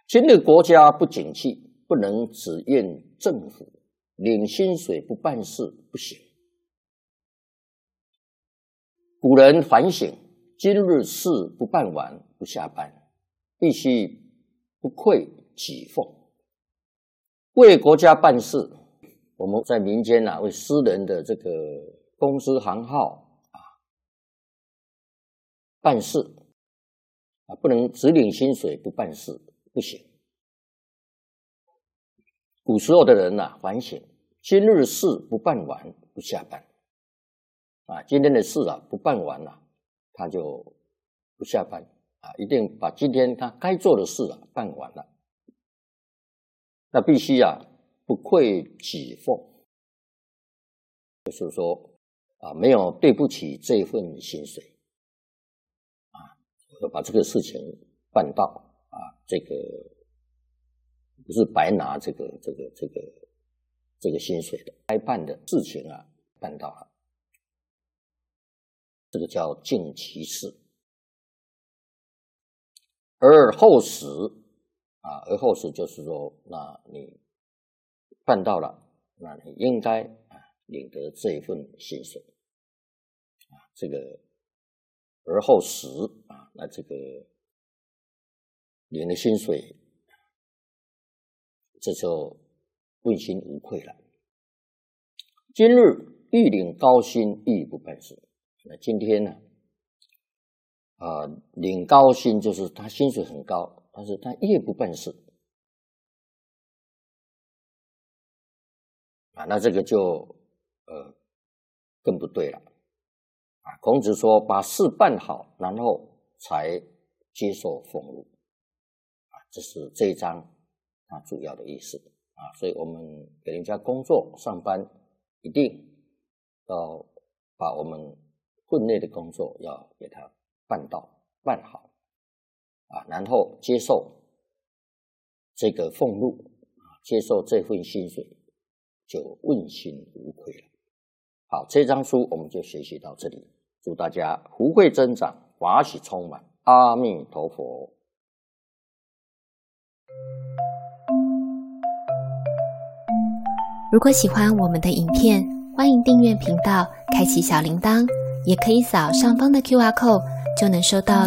今日国家不景气，不能只怨政府，领薪水不办事不行。古人反省，今日事不办完不下班，必须不愧己奉。为国家办事，我们在民间为私人的这个公司行号办事不能只领薪水不办事，不行。古时候的人反省，今日事不办完不下班今天的事不办完他就不下班一定把今天他该做的事办完了。那必须不愧己奉，就是说没有对不起这份薪水要把这个事情办到这个不是白拿这个薪水的，该办的事情办到了，这个叫尽其事。而后时而后时就是说，那你办到了，那你应该领得这一份薪水这个而后时那这个领了薪水，这就问心无愧了。今日欲领高薪，亦不办事。那今天呢领高薪就是他薪水很高，但是他也不办事那这个就更不对了孔子说，把事办好，然后才接受俸禄这是这一章主要的意思所以我们给人家工作上班，一定要把我们分内的工作要给他办到办好然后接受这个俸禄接受这份薪水，就问心无愧了。好，这章书我们就学习到这里，祝大家福慧增长，法喜充满，阿弥陀佛。 如果喜欢我们的影片，欢迎订阅频道，开启小铃铛，也可以扫上方的 QR code，就能收到